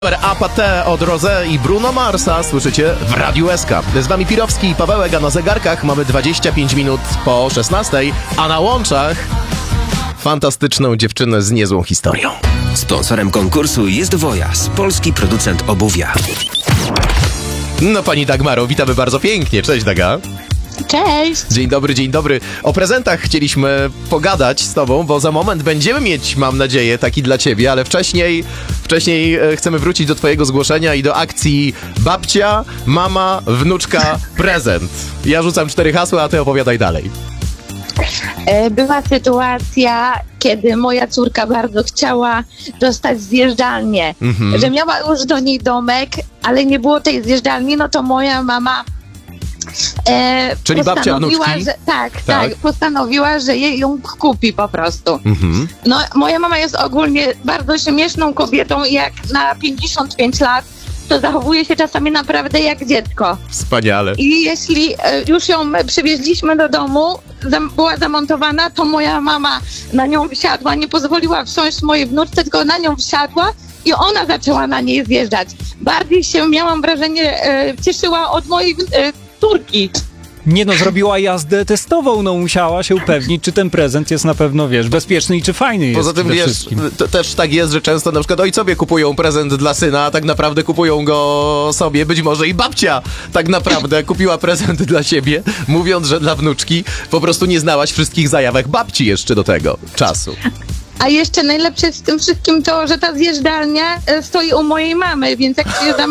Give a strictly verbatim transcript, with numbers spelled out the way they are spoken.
Apathe od Rosé i Bruno Marsa słyszycie w Radiu S K. Z wami Pirowski i Pawełek, a na zegarkach mamy dwadzieścia pięć minut po szesnastej, a na łączach fantastyczną dziewczynę z niezłą historią. Sponsorem konkursu jest Wojas, polski producent obuwia. No pani Dagmaro, witamy bardzo pięknie. Cześć Daga. Cześć! Dzień dobry, dzień dobry. O prezentach chcieliśmy pogadać z tobą, bo za moment będziemy mieć, mam nadzieję, taki dla ciebie, ale wcześniej, wcześniej e, chcemy wrócić do twojego zgłoszenia i do akcji babcia, mama, wnuczka, prezent. Ja rzucam cztery hasła, a ty opowiadaj dalej. Była sytuacja, kiedy moja córka bardzo chciała dostać zjeżdżalnię, Mhm. że miała już do niej domek, ale nie było tej zjeżdżalni, no to moja mama e, Czyli babcia postanowiła, wnuczki? że, tak, Tak. tak, postanowiła, że jej ją kupi po prostu. Mhm. No, moja mama jest ogólnie bardzo śmieszną kobietą i jak na pięćdziesiąt pięć lat, to zachowuje się czasami naprawdę jak dziecko. Wspaniale. I jeśli e, już ją przywieźliśmy do domu, zam, była zamontowana, to moja mama na nią wsiadła, nie pozwoliła wsiąść mojej wnuczce, tylko na nią wsiadła i ona zaczęła na niej zjeżdżać. Bardziej się, miałam wrażenie, e, cieszyła od mojej e, córki. Nie no, zrobiła jazdę testową, no musiała się upewnić, czy ten prezent jest na pewno, wiesz, bezpieczny i czy fajny jest. Poza tym, przede wiesz, wszystkim. to też tak jest, że często na przykład ojcowie kupują prezent dla syna, a tak naprawdę kupują go sobie. Być może i babcia tak naprawdę kupiła prezent dla siebie, mówiąc, że dla wnuczki po prostu nie znałaś wszystkich zajawek babci jeszcze do tego czasu. A jeszcze najlepsze z tym wszystkim to, że ta zjeżdżalnia e, stoi u mojej mamy, więc jak przyjeżdżamy